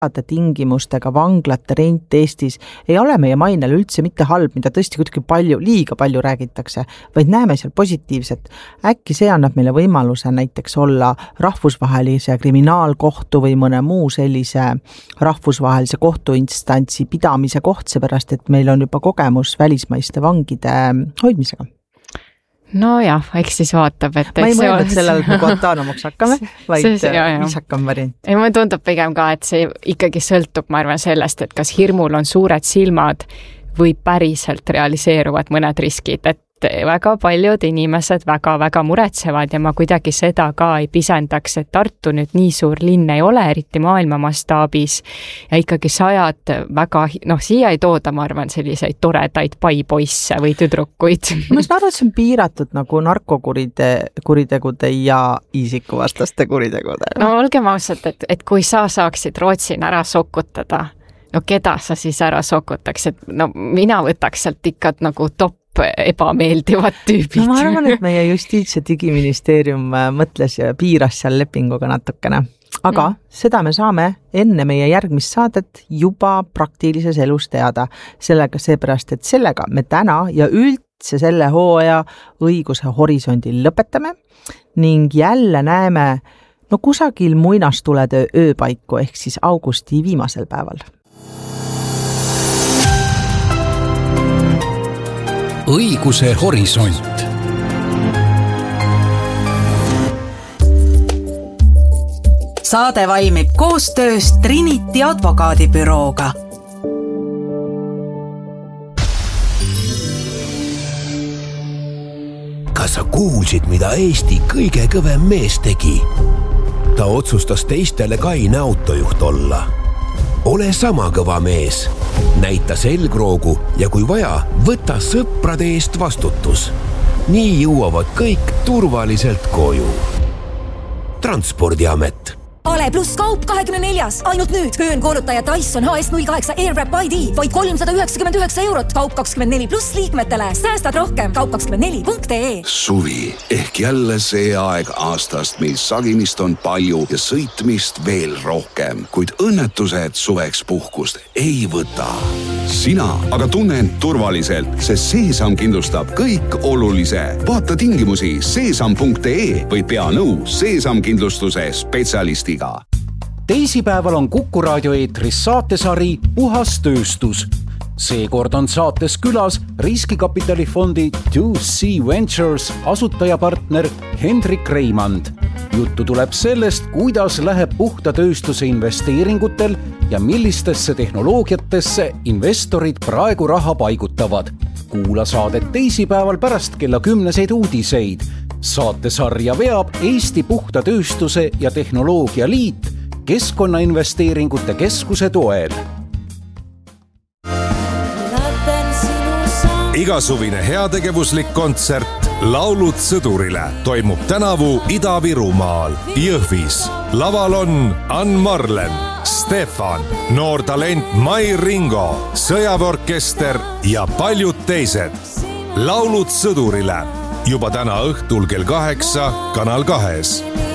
tingimustega vanglate rent Eestis ei ole meie mainel üldse mitte halb, mida tõesti kuidagi liiga palju räägitakse, vaid näeme seal positiivset. Äkki see annab meile võimaluse näiteks olla rahvusvahelise kriminaalkohtu või mõne muu sellise rahvusvahelise kohtuinstantsi pidamise koht, seepärast, et meil on juba kogemus välismaiste vangide hoidmisega. No jah, eks siis vaatab, et ma ei mõelnud sellele, et me Guantanamoks hakkame, vaid viisakam variant. Ei, mulle tundub pigem ka, et see ikkagi sõltub, ma arvan, sellest, et kas hirmul on suured silmad või päriselt realiseeruvad mõned riskid, et väga paljud inimesed väga muretsevad ja ma kuidagi seda ka ei pisendaks, et Tartu nüüd nii suur linn ei ole, eriti maailma mastaabis ja ikkagi sajad väga, siia ei tooda, ma arvan, selliseid toredaid paipoisse või tüdrukuid. Ma saan aru, et see on piiratud nagu narkokuritegude ja isikuvastaste kuritegude. No olgem ausalt, et kui sa saaksid Rootsin ära sokutada, keda sa siis ära sokutaksid? Mina võtaks sealt ikka nagu top ebameeldivad tüübid. Ma arvan, et meie Justiits- ja Digiministeerium mõtles ja piiras seal lepinguga natukene. Aga seda me saame enne meie järgmist saadet juba praktilises elus teada. Seepärast, et sellega me täna ja üldse selle hooaja õiguse horisondil lõpetame ning jälle näeme kusagil muinastulede ööpaiku ehk siis augusti viimasel päeval. Õiguse horisont. Saade valmib koostöös Trinity advokaadibürooga. Kas sa kuulsid, mida Eesti kõige kõvem mees tegi? Ta otsustas teistele kaine autojuht olla. Ole sama kõva mees. Näita selgroogu ja kui vaja, võta sõprade eest vastutus. Nii jõuavad kõik turvaliselt koju. Transpordiamet. Ale pluss kaup 24. Ainult nüüd höönkoolutaja Dyson HS08 Airwrap ID vaid 399 €. Kaup 24 pluss liikmetele. Säästad rohkem. Kaup24.ee. Suvi ehk jälle see aeg aastast, mil sagimist on palju ja sõitmist veel rohkem, kuid õnnetused suveks puhkust ei võta. Sina aga tunne end turvaliselt, sest Seesam kindlustab kõik olulise. Vaata tingimusi seesam.ee või pea nõu Seesam kindlustuse spetsialisti. Teisipäeval on Kuku raadio eetris saatesari Puhas tööstus. Seekord on saates külas riskikapitalifondi 2C Ventures asutajapartner Hendrik Reimand. Juttu tuleb sellest, kuidas läheb puhta tööstuse investeeringutel ja millistesse tehnoloogiatesse investorid praegu raha paigutavad. Kuula saadet teisipäeval pärast kella 10 uudiseid. Saatesarja veab Eesti Puhta Tööstuse ja Tehnoloogia Liit Keskkonnainvesteeringute Keskuse toel. Igasuvine heategevuslik kontsert Laulud sõdurile toimub tänavu Ida-Virumaal, Jõhvis. Laval on Ann Marlen, Stefan, noor talent Mai Ringo, sõjaväeorkester ja paljud teised. Laulud sõdurile juba täna õhtul kell 8 Kanal 2.